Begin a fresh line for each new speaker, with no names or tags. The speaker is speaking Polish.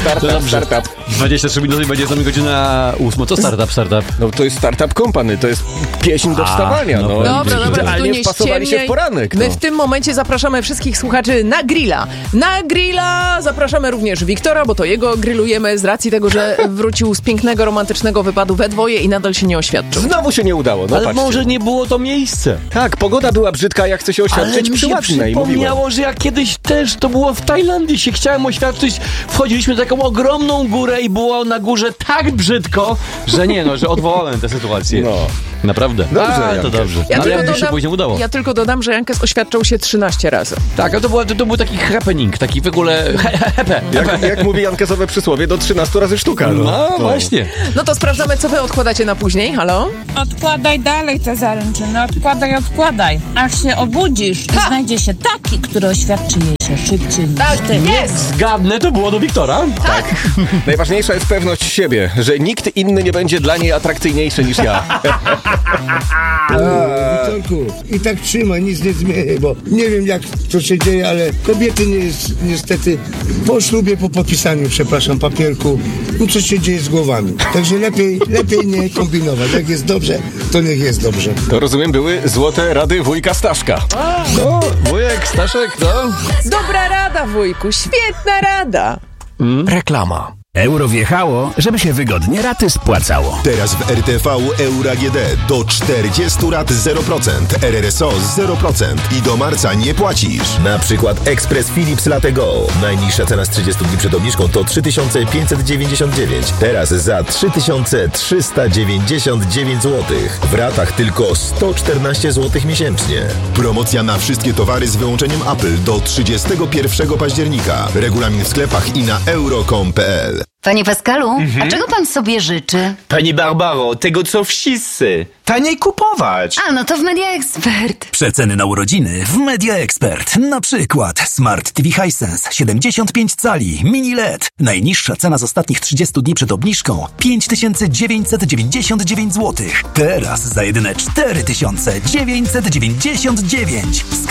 Startup.
23 minuty i będzie z nami godzina 8. Co startup?
No to jest Startup Company, to jest pieśń do wstawania. No.
Dobra,
Idealnie wpasowali się w poranek.
My w tym momencie zapraszamy wszystkich słuchaczy na grilla. Na grilla zapraszamy również Wiktora, bo to jego grillujemy z racji tego, że wrócił z pięknego, romantycznego wypadu we dwoje i nadal się nie oświadczył.
Znowu się nie udało, no
Ale
patrzcie.
może nie było to miejsce.
Tak, pogoda była brzydka, ja chcę się oświadczyć przy ładnej, mówiłem.
przypomniało, że jak kiedyś też to było w Tajlandii, się chciałem oświadczyć, wchodziliśmy na taką ogromną górę i było na górze tak brzydko, że odwołałem tę sytuację.
No.
Naprawdę.
Dobrze,
to dobrze.
Ja,
Ale
tylko
jak się później udało.
ja tylko dodam, że Jankes oświadczał się 13 razy.
Tak, a to był taki happening, taki w ogóle
Jak mówi jankesowe przysłowie, do 13 razy sztuka.
No, właśnie.
No to sprawdzamy, co wy odkładacie na później. Halo?
Odkładaj dalej te zaręczyny, odkładaj. Aż się obudzisz, znajdzie się taki, który oświadczy jej się szybciej niż
Tak,
ty.
jest!
Zgadnę, to było do Wiktora.
Tak. Najważniejsza jest pewność siebie, że nikt inny nie będzie dla niej atrakcyjniejszy niż ja.
Wiktorku, i tak trzymaj, nic nie zmienię, bo nie wiem jak to się dzieje, ale kobiety nie jest niestety po ślubie, po podpisaniu, przepraszam, papierku, no coś się dzieje z głowami. Także lepiej nie kombinować. Jak jest dobrze, to niech jest dobrze.
To rozumiem, były złote rady wujka Staszka.
No, wujek, Staszek, to...
Dobra rada, wujku, świetna rada.
Reklama. Euro wjechało, żeby się wygodnie raty spłacało.
Teraz w RTV Euro AGD do 40 rat 0%, RRSO 0% i do marca nie płacisz. Na przykład Express Philips Latte Go. Najniższa cena z 30 dni przed obniżką to 3599. Teraz za 3399 zł. W ratach tylko 114 zł miesięcznie. Promocja na wszystkie towary z wyłączeniem Apple do 31 października. Regulamin w sklepach i na euro.com.pl.
Panie Pascalu, a czego pan sobie życzy?
Pani Barbaro, tego co wszyscy. Taniej kupować.
A, no to w Media Expert.
Przeceny na urodziny w Media Expert. Na przykład Smart TV Hisense 75 cali, mini LED. Najniższa cena z ostatnich 30 dni przed obniżką 5999 zł. Teraz za jedyne 4999.